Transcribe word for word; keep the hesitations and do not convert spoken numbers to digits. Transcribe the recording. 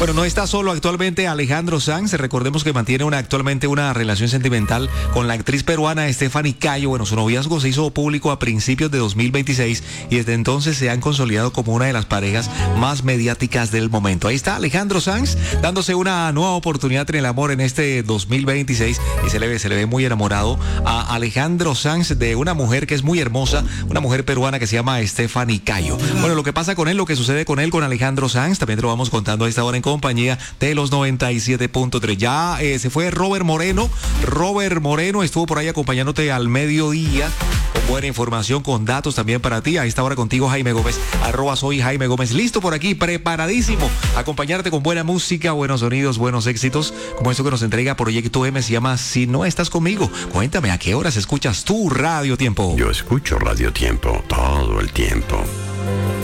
Bueno, no está solo actualmente Alejandro Sanz. Recordemos que mantiene una, actualmente una relación sentimental con la actriz peruana Stephanie Cayo. Bueno, su noviazgo se hizo público a principios de dos mil veintiséis y desde entonces se han consolidado como una de las parejas más mediáticas del momento. Ahí está Alejandro Sanz dándose una nueva oportunidad en el amor en este dos mil veintiséis y se le ve, se le ve muy enamorado a Alejandro Sanz de una mujer que es muy hermosa, una mujer peruana que se llama Stephanie Cayo. Bueno, lo que pasa con él, lo que sucede con él, con Alejandro Sanz, también te lo vamos contando a esta hora en compañía de los noventa y siete punto tres. Ya eh, se fue Robert Moreno. Robert Moreno estuvo por ahí acompañándote al mediodía con buena información, con datos también para ti. A esta hora contigo, Jaime Gómez, arroba soy Jaime Gómez. Listo por aquí, preparadísimo. Acompañarte con buena música, buenos sonidos, buenos éxitos, como esto que nos entrega Proyecto M, se llama Si no estás conmigo. Cuéntame, ¿a qué horas escuchas tu Radio Tiempo? Yo escucho Radio Tiempo todo el tiempo.